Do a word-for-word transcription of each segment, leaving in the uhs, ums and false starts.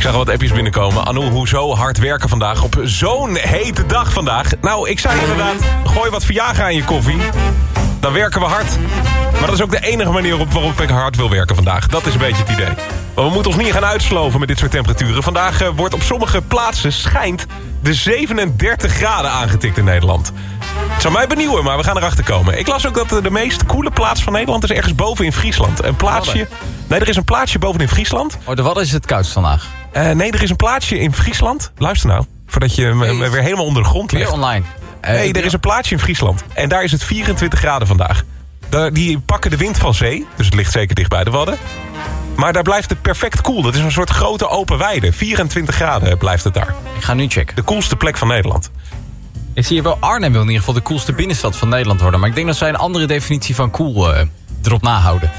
zag al wat appjes binnenkomen. Anouk, hoezo hard werken vandaag op zo'n hete dag vandaag? Nou, ik zei inderdaad, gooi wat Viagra in je koffie. Dan werken we hard. Maar dat is ook de enige manier waarop ik hard wil werken vandaag. Dat is een beetje het idee. Maar we moeten ons niet gaan uitsloven met dit soort temperaturen. Vandaag uh, wordt op sommige plaatsen schijnt de zevenendertig graden aangetikt in Nederland. Het zou mij benieuwen, maar we gaan erachter komen. Ik las ook dat de meest coole plaats van Nederland is ergens boven in Friesland. Een plaatsje... Nee, er is een plaatsje boven in Friesland. Oh, de wat is het koudst vandaag? Uh, nee, er is een plaatsje in Friesland. Luister nou, voordat je me nee, weer helemaal onder de grond legt. Weer online. Uh, nee, er is een plaatsje in Friesland. En daar is het vierentwintig graden vandaag. Daar, die pakken de wind van zee, dus het ligt zeker dicht bij de Wadden. Maar daar blijft het perfect koel. Dat is een soort grote open weide. vierentwintig graden blijft het daar. Ik ga nu checken. De koelste plek van Nederland. Ik zie hier wel, Arnhem wil in ieder geval de koelste binnenstad van Nederland worden. Maar ik denk dat zij een andere definitie van koel uh, erop nahouden.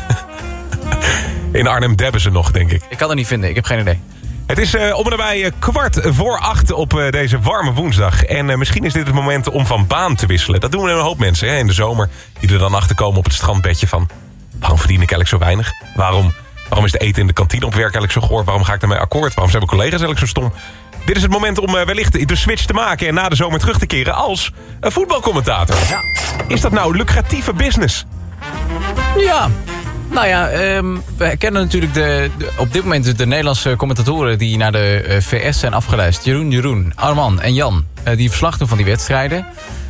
In Arnhem debben ze nog, denk ik. Ik kan het niet vinden, ik heb geen idee. Het is uh, om en nabij uh, kwart voor acht op uh, deze warme woensdag. En uh, misschien is dit het moment om van baan te wisselen. Dat doen we een hoop mensen hè, in de zomer. Die er dan achter komen op het strandbedje van... waarom verdien ik eigenlijk zo weinig? Waarom, waarom is het eten in de kantine op werk eigenlijk zo goor? Waarom ga ik daarmee akkoord? Waarom zijn mijn collega's eigenlijk zo stom? Dit is het moment om uh, wellicht de switch te maken... en na de zomer terug te keren als een voetbalcommentator. Ja. Is dat nou lucratieve business? Ja... Nou ja, um, we kennen natuurlijk de, de, op dit moment de Nederlandse commentatoren... die naar de uh, V S zijn afgereisd. Jeroen, Jeroen, Arman en Jan. Uh, die verslag doen van die wedstrijden.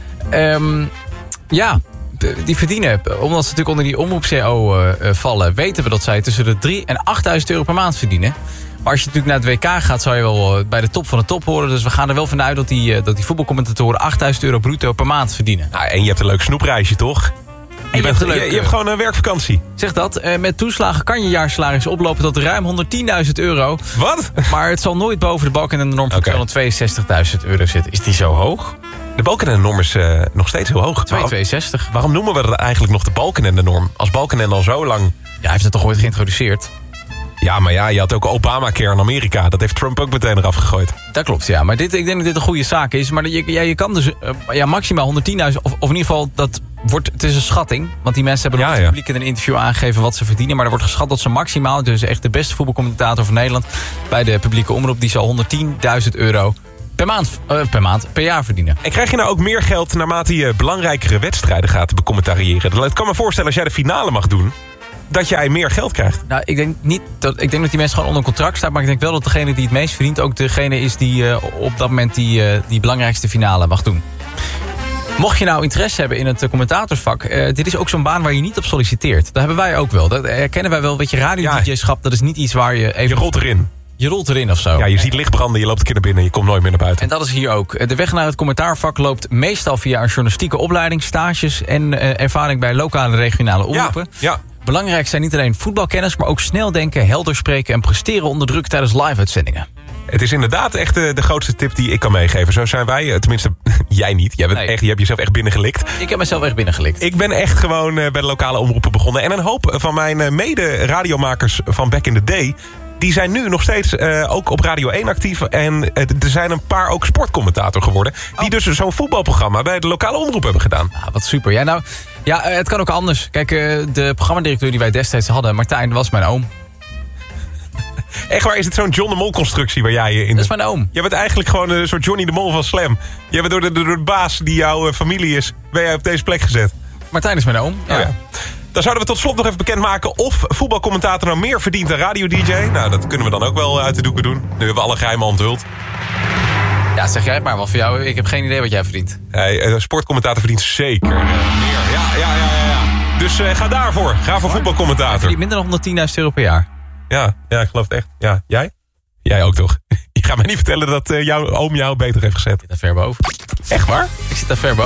Um, ja, die verdienen, omdat ze natuurlijk onder die omroep-C O uh, uh, vallen... weten we dat zij tussen de drie en achtduizend euro per maand verdienen. Maar als je natuurlijk naar het W K gaat... zou je wel uh, bij de top van de top horen. Dus we gaan er wel vanuit dat die, uh, dat die voetbalcommentatoren... achtduizend euro bruto per maand verdienen. Nou, en je hebt een leuk snoepreisje, toch? Je, je, bent, je, je hebt gewoon een werkvakantie. Zeg dat, uh, met toeslagen kan je jaarsalaris oplopen tot ruim honderdtienduizend euro. Wat? Maar het zal nooit boven de balken en de norm van okay. tweehonderdtweeënzestigduizend euro zitten. Is die zo hoog? De balken en de norm is uh, nog steeds heel hoog. tweehonderdtweeënzestig. Waarom, waarom noemen we dat eigenlijk nog de balken en de norm? Als balken en al zo lang... Ja, hij heeft het toch ooit geïntroduceerd? Ja, maar ja, je had ook Obamacare in Amerika. Dat heeft Trump ook meteen eraf gegooid. Dat klopt, ja. Maar dit, ik denk dat dit een goede zaak is. Maar je, ja, je kan dus uh, ja, maximaal honderdtienduizend... Of, of in ieder geval, dat wordt, het is een schatting. Want die mensen hebben nog ja, ja. het publiek in een interview aangegeven wat ze verdienen. Maar er wordt geschat dat ze maximaal... dus echt de beste voetbalcommentator van Nederland... bij de publieke omroep, die zal honderdtienduizend euro... Per maand, uh, per maand, per jaar verdienen. En krijg je nou ook meer geld naarmate je belangrijkere wedstrijden gaat becommentariëren? Ik kan me voorstellen, als jij de finale mag doen... dat jij meer geld krijgt. Nou, ik denk niet dat, ik denk dat die mensen gewoon onder contract staan... maar ik denk wel dat degene die het meest verdient... ook degene is die uh, op dat moment die, uh, die belangrijkste finale mag doen. Mocht je nou interesse hebben in het uh, commentatorsvak... Uh, dit is ook zo'n baan waar je niet op solliciteert. Dat hebben wij ook wel. Dat herkennen wij wel. Weet je, radio-djschap, dat is niet iets waar je even... Je rolt erin. Je rolt erin of zo. Ja, je ziet licht branden, je loopt een keer naar binnen... en je komt nooit meer naar buiten. En dat is hier ook. De weg naar het commentaarvak loopt meestal via een journalistieke opleiding... stages en uh, ervaring bij lokale en regionale omroepen. Ja, ja. Belangrijk zijn niet alleen voetbalkennis... maar ook snel denken, helder spreken en presteren onder druk tijdens live-uitzendingen. Het is inderdaad echt de, de grootste tip die ik kan meegeven. Zo zijn wij, tenminste jij niet. Jij, bent nee. echt, je hebt jezelf echt binnengelikt. Ik heb mezelf echt binnengelikt. Ik ben echt gewoon bij de lokale omroepen begonnen. En een hoop van mijn mede-radiomakers van back in the day... die zijn nu nog steeds uh, ook op Radio één actief. En uh, er zijn een paar ook sportcommentator geworden... die oh. dus zo'n voetbalprogramma bij de lokale omroep hebben gedaan. Ah, wat super. Ja, nou, ja, uh, het kan ook anders. Kijk, uh, de programmadirecteur die wij destijds hadden... Martijn, was mijn oom. Echt waar, is het zo'n John de Mol constructie waar jij in... Dat is mijn oom. Jij bent eigenlijk gewoon een soort Johnny de Mol van Slam. Jij bent door de, door de baas die jouw familie is... ben jij op deze plek gezet. Martijn is mijn oom, ja. Oh ja. Dan zouden we tot slot nog even bekendmaken... of voetbalcommentator nou meer verdient dan radio-dj. Nou, dat kunnen we dan ook wel uit de doeken doen. Nu hebben we alle geheimen onthuld. Ja, zeg jij het maar. Want voor jou, ik heb geen idee wat jij verdient. Hey, een sportcommentator verdient zeker meer. Ja, ja, ja, ja. ja. Dus uh, ga daarvoor. Ga voor voetbalcommentator. Hij verdient minder dan honderdtienduizend euro per jaar. Ja, ja, ik geloof het echt. Ja, jij? Jij ook toch? Je gaat mij niet vertellen dat uh, jouw oom jou beter heeft gezet. Ik zit daar ver boven. Echt waar? Ik zit daar ver boven.